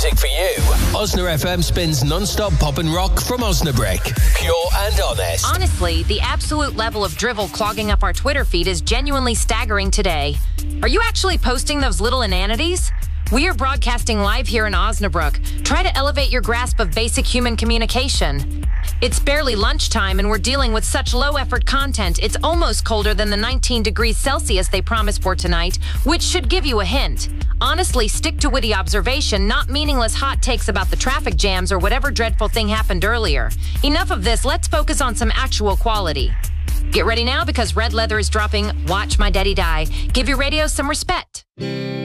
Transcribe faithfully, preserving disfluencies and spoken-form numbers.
music for you. Osna F M spins non-stop pop and rock from Osnabrick. Pure and honest. Honestly, the absolute level of drivel clogging up our Twitter feed is genuinely staggering today. Are you actually posting those little inanities? We are broadcasting live here in Osnabrück. Try to elevate your grasp of basic human communication. It's barely lunchtime and we're dealing with such low-effort content, it's almost colder than the nineteen degrees Celsius they promised for tonight, which should give you a hint. Honestly, stick to witty observation, not meaningless hot takes about the traffic jams or whatever dreadful thing happened earlier. Enough of this, let's focus on some actual quality. Get ready now because Red Leather is dropping Watch My Daddy Die. Give your radio some respect.